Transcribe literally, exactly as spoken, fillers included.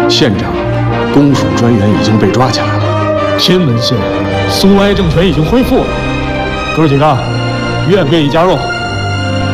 县长，公署专员已经被抓起来了。 天门县苏埃政权已经恢复了。哥儿几个，愿不愿意加入？